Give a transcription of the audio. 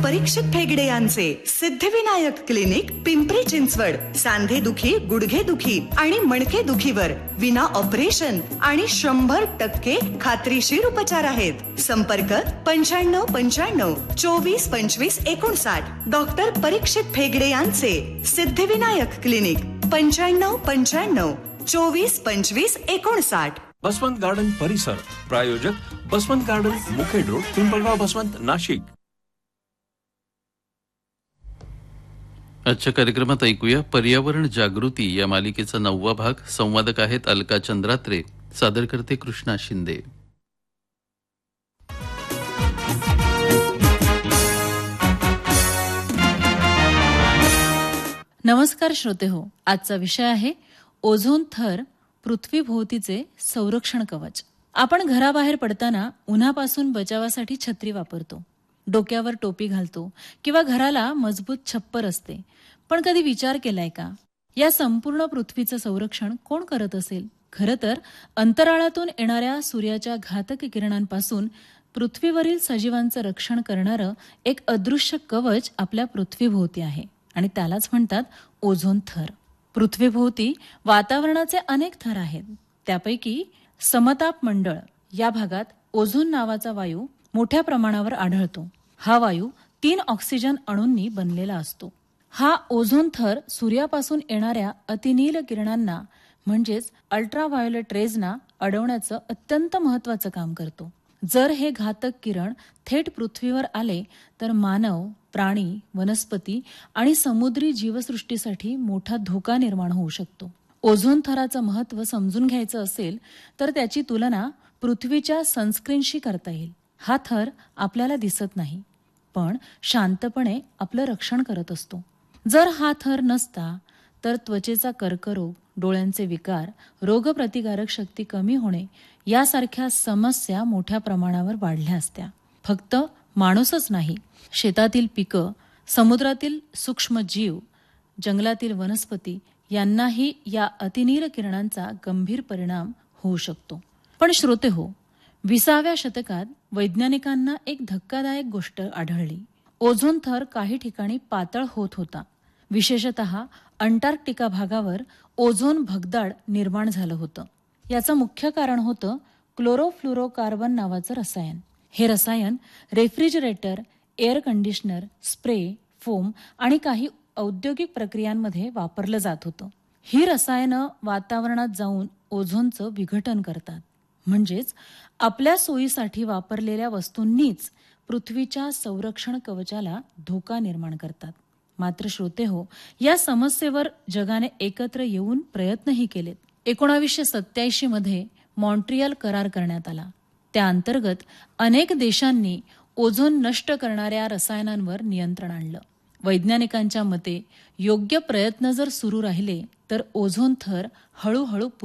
परीक्षित फेगडे यांचे सिद्धिविनायक क्लिनिक, पिंपरी चिंचवड. सांधेदुखी, गुडघेदुखी आणि मणकेदुखीवर विना ऑपरेशन आणि 100% खात्रीशीर उपचार आहेत. संपर्क 9595 24 25 59. डॉक्टर परीक्षित फेगडे यांचे सिद्धिविनायक क्लिनिक, 9595 24 25 59. बसवंत गार्डन परिसर प्रायोजक बसवंत गार्डन, मुखेड रोड, पिंपळगाव, बसवंत, नाशिक. आजच्या कार्यक्रमात ऐकूया पर्यावरण जागृती या मालिकेचा 9वा भाग. संवादक आहेत अलका चंद्रात्रे, सादर करते कृष्णा शिंदे. नमस्कार श्रोते हो, आजचा विषय आहे ओझोन थर, पृथ्वीभोवतीचे संरक्षण कवच. आपण घराबाहेर पडताना उन्हापासून बचावासाठी छत्री वापरतो, डोक्यावर टोपी घालतो किंवा घराला मजबूत छप्पर असते. पण कधी विचार केलाय का, या संपूर्ण पृथ्वीचं संरक्षण कोण करत असेल? खरं तर अंतराळातून येणाऱ्या सूर्याच्या घातक किरणांपासून पृथ्वीवरील सजीवांचं रक्षण करणारं एक अदृश्य कवच आपल्या पृथ्वीभोवती आहे आणि त्यालाच म्हणतात ओझोन थर. पृथ्वीभोवती वातावरणाचे अनेक थर आहेत. त्यापैकी समताप मंडळ या भागात ओझोन नावाचा वायू मोठ्या प्रमाणावर आढळतो. हा वायू 3 ऑक्सिजन अणूंनी बनलेला असतो. हा ओझोन थर सूर्यापासून येणाऱ्या अतिनील किरणांना म्हणजेच अल्ट्राव्हायोलेट रेजना अडवण्याचं अत्यंत महत्वाचं काम करतो. जर हे घातक किरण थेट पृथ्वीवर आले तर मानव, प्राणी, वनस्पती आणि समुद्री जीवसृष्टीसाठी मोठा धोका निर्माण होऊ शकतो. ओझोन थराचं महत्त्व समजून घ्यायचं असेल तर त्याची तुलना पृथ्वीच्या सनस्क्रीनशी करता येईल. हा थर आपल्याला दिसत नाही, पण शांतपणे आपलं रक्षण करत असतो. जर हा थर नसता तर त्वचेचा कर्करोग, डोळ्यांचे विकार, रोगप्रतिकारक शक्ती कमी होणे यासारख्या समस्या मोठ्या प्रमाणावर वाढल्या असत्या. फक्त माणूसच नाही, शेतातील पिकं, समुद्रातील सूक्ष्म जीव, जंगलातील वनस्पती यांनाही या अतिनील किरणांचा गंभीर परिणाम होऊ शकतो. पण श्रोते हो, 20व्या शतकात वैज्ञानिकांना एक धक्कादायक गोष्ट आढळली. ओझोन थर काही ठिकाणी पातळ होत होता. विशेषतः अंटार्क्टिका भागावर ओझोन भगदाड निर्माण झालं होतं. याचं मुख्य कारण होतं क्लोरोफ्लोरोकार्बन नावाचं रसायन. हे रसायन refrigerator, air conditioner, spray, foam आणि काही औद्योगिक प्रक्रियांमध्ये वापरलं जात होतं. ही रसायनं वातावरणात जाऊन ओझोनचं विघटन करतात. म्हणजेच आपल्या सोयीसाठी वापरलेल्या वस्तूंनीच पृथ्वीच्या संरक्षण कवचाला धोका निर्माण करतात. मात्र श्रोते हो, या समस्येवर जगाने एकत्र येऊन प्रयत्नही केलेत. 1987 मध्ये मॉन्ट्रियल करार करण्यात आला. त्या अंतर्गत अनेक देशांनी ओझोन नष्ट करणाऱ्या रसायनांवर नियंत्रण आणलं. वैज्ञानिकांच्या मते योग्य प्रयत्न जर सुरू राहिले तर ओझोन थर हळूहळू